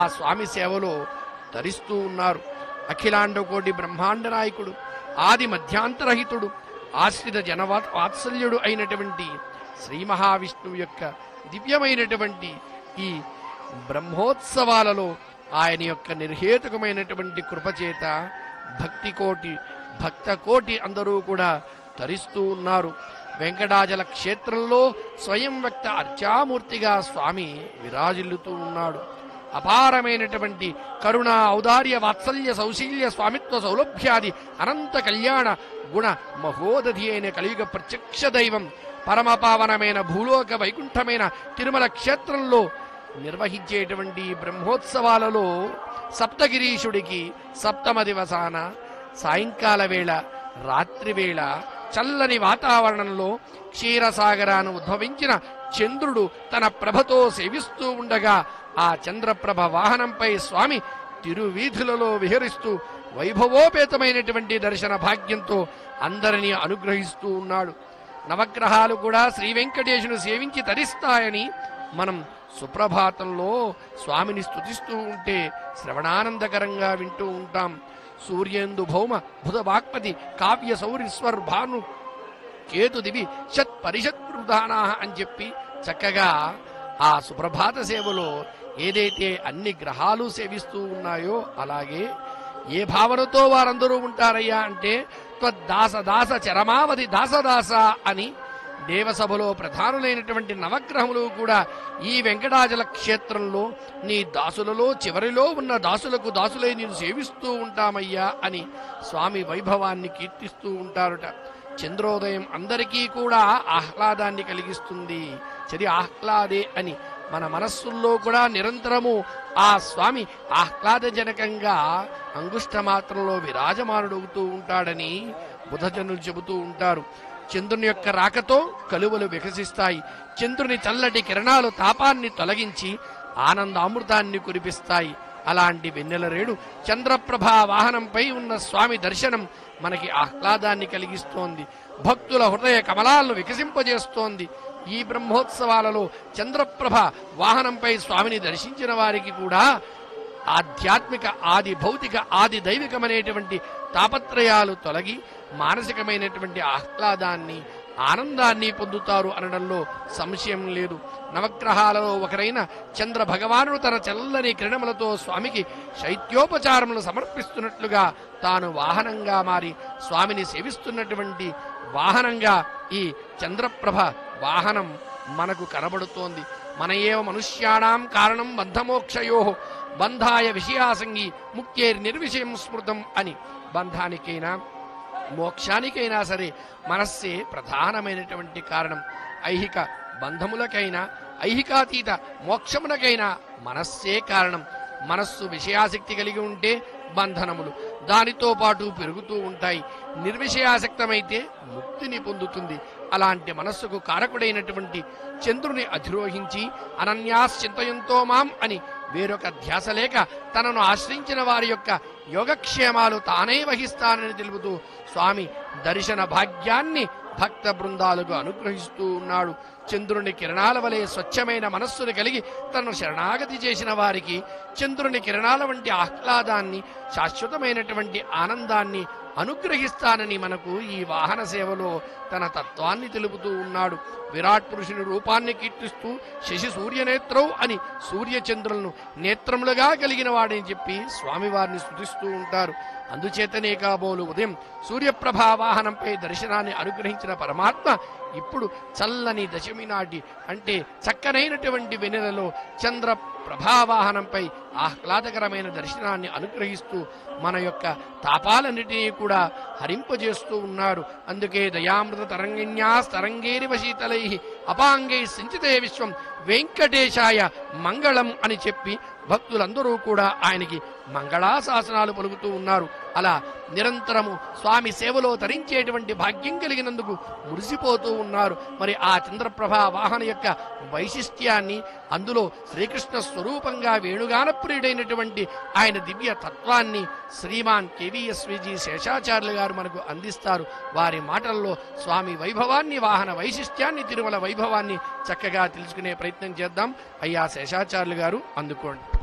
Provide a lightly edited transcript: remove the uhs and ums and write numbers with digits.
ఆ స్వామి సేవలో ధరిస్తూ ఉన్నారు. అఖిలాండకోటి బ్రహ్మాండ నాయకుడు, ఆది మధ్యాంతరహితుడు, ఆశ్రిత వాత్సల్యుడు అయినటువంటి శ్రీ మహావిష్ణువు యొక్క దివ్యమైనటువంటి ఈ బ్రహ్మోత్సవాలలో ఆయన యొక్క నిర్హేతుకమైనటువంటి కృపచేత భక్త కోటి అందరూ కూడా తరిస్తూ ఉన్నారు. వెంకటాచల క్షేత్రంలో స్వయం వ్యక్త అర్చామూర్తిగా స్వామి విరాజిల్లుతూ ఉన్నాడు. అపారమైనటువంటి కరుణ, ఔదార్య, వాత్సల్య, సౌశీల్య, స్వామిత్వ, సౌలభ్యాది అనంత కళ్యాణ గుణ మహోదధి అయిన కలియుగ ప్రత్యక్ష దైవం పరమపావనమైన భూలోక వైకుంఠమైన తిరుమల క్షేత్రంలో నిర్వహించేటువంటి బ్రహ్మోత్సవాలలో సప్తగిరీశుడికి సప్తమ దివసాన సాయంకాల వేళ, రాత్రి వేళ చల్లని వాతావరణంలో క్షీరసాగరాను ఉద్భవించిన చంద్రుడు తన ప్రభతో సేవిస్తూ ఉండగా ఆ చంద్రప్రభ వాహనంపై స్వామి తిరువీధులలో విహరిస్తూ వైభవోపేతమైనటువంటి దర్శన భాగ్యంతో అందరినీ అనుగ్రహిస్తూ ఉన్నాడు. నవగ్రహాలు కూడా శ్రీ వెంకటేశుని సేవించి తరిస్తాయని మనం సుప్రభాతంలో స్వామిని స్తుతిస్తూ ఉంటే శ్రవణానందకరంగా వింటూ ఉంటాం. సూర్యేందు భౌమ బుధ వాక్పతి కావ్య సౌరిస్వర్ భాను కేతు దివి షత్ పరిషత్ ప్రధానా అని చెప్పి చక్కగా ఆ సుప్రభాత సేవలో ఏదైతే అన్ని గ్రహాలు సేవిస్తూ ఉన్నాయో అలాగే ఏ భావనతో వారందరూ ఉంటారయ్యా అంటే త్వద్దాస దాస చరమావధి దాసదాస అని దేవసభలో ప్రధానులైనటువంటి నవగ్రహములు కూడా ఈ వెంకటాచల క్షేత్రంలో నీ దాసులలో చివరిలో ఉన్న దాసులకు దాసులై నేను సేవిస్తూ ఉంటామయ్యా అని స్వామి వైభవాన్ని కీర్తిస్తూ ఉంటారుట. చంద్రోదయం అందరికీ కూడా ఆహ్లాదాన్ని కలిగిస్తుంది. చది ఆహ్లాదే అని మన మనస్సుల్లో కూడా నిరంతరము ఆ స్వామి ఆహ్లాదజనకంగా అంగుష్ట మాత్రంలో విరాజమానుడవుతూ ఉంటాడని బుధజనులు చెబుతూ ఉంటారు. చంద్రుని యొక్క రాకతో కలువలు వికసిస్తాయి. చంద్రుని చల్లటి కిరణాలు తాపాన్ని తొలగించి ఆనందామృతాన్ని కురిపిస్తాయి. అలాంటి వెన్నెల రేడు చంద్రప్రభ వాహనంపై ఉన్న స్వామి దర్శనం మనకి ఆహ్లాదాన్ని కలిగిస్తోంది. భక్తుల హృదయ కమలాలను వికసింపజేస్తోంది. ఈ బ్రహ్మోత్సవాలలో చంద్రప్రభ వాహనంపై స్వామిని దర్శించిన వారికి కూడా ఆధ్యాత్మిక, ఆది భౌతిక, ఆది దైవికమనేటువంటి తాపత్రయాలు తొలగి మానసికమైనటువంటి ఆహ్లాదాన్ని, ఆనందాన్ని పొందుతారు అనడంలో సంశయం లేదు. నవగ్రహాలలో ఒకరైన చంద్ర భగవానుడు తన చల్లని కిరణములతో స్వామికి శైత్యోపచారములు సమర్పిస్తున్నట్లుగా తాను వాహనంగా మారి స్వామిని సేవిస్తున్నటువంటి వాహనంగా ఈ చంద్రప్రభ వాహనం మనకు కనబడుతోంది. మన ఏవ మనుష్యాణం కారణం బంధమోక్షయో బంధాయ విషయాసంగి ముక్తేర్ నిర్విషయం స్మృతం అని బంధానికైనా మోక్షానికైనా సరే మనస్సే ప్రధానమైనటువంటి కారణం. ఐహిక బంధములకైనా ఐహికాతీత మోక్షములకైనా మనస్సే కారణం. మనస్సు విషయాసక్తి కలిగి ఉంటే బంధనములు దానితో పాటు పెరుగుతూ ఉంటాయి. నిర్విషయాసక్తమైతే ముక్తిని పొందుతుంది. అలాంటి మనస్సుకు కారకుడైనటువంటి చంద్రుని అధిరోహించి అనన్యాశ్చింతయంతో మాం అని వేరొక ధ్యాస లేక తనను ఆశ్రయించిన వారి యొక్క యోగక్షేమాలు తానే వహిస్తానని తెలుపుతూ స్వామి దర్శన భాగ్యాన్ని భక్త బృందాలకు అనుగ్రహిస్తూ ఉన్నాడు. చంద్రుని కిరణాల వలె స్వచ్ఛమైన మనస్సును కలిగి తనను శరణాగతి చేసిన వారికి చంద్రుని కిరణాల వంటి ఆహ్లాదాన్ని, శాశ్వతమైనటువంటి ఆనందాన్ని అనుగ్రహిస్తానని మనకు ఈ వాహన సేవలో తన తత్వాన్ని తెలుపుతూ ఉన్నాడు. విరాట్ పురుషుని రూపాన్ని కీర్తిస్తూ శశి సూర్యనేత్రౌ అని సూర్యచంద్రులను నేత్రములుగా కలిగిన వాడని చెప్పి స్వామివారిని స్తుతిస్తూ ఉంటారు. అందుచేతనే కాబోలు ఉదయం సూర్యప్రభా వాహనంపై దర్శనాన్ని అనుగ్రహించిన పరమాత్మ ఇప్పుడు చల్లని దశమి నాటి అంటే చక్కనైనటువంటి వెన్నెలలో చంద్ర ప్రభావాహనంపై ఆహ్లాదకరమైన దర్శనాన్ని అనుగ్రహిస్తూ మన యొక్క తాపాలన్నిటినీ కూడా హరింపజేస్తూ ఉన్నారు. అందుకే దయామృత తరంగిణ్యాస్తరంగేరివ శీతలై అపాంగై సించితే విశ్వం వెంకటేశాయ మంగళం అని చెప్పి భక్తులందరూ కూడా ఆయనకి మంగళాశాసనాలు పలుకుతూ ఉన్నారు. అలా నిరంతరము స్వామి సేవలో తరించేటువంటి భాగ్యం కలిగినందుకు మురిసిపోతూ ఉన్నారు. మరి ఆ చంద్రప్రభా వాహన యొక్క వైశిష్ట్యాన్ని, అందులో శ్రీకృష్ణ స్వరూపంగా వేణుగాన ప్రియుడైనటువంటి ఆయన దివ్య తత్వాన్ని శ్రీమాన్ కేవీఎస్విజీ శేషాచార్యులు గారు మనకు అందిస్తారు. వారి మాటల్లో స్వామి వైభవాన్ని, వాహన వైశిష్ట్యాన్ని, తిరుమల వైభవాన్ని చక్కగా తెలుసుకునే ప్రయత్నం చేద్దాం. అయ్యా శేషాచార్యులు గారు అందుకోండి.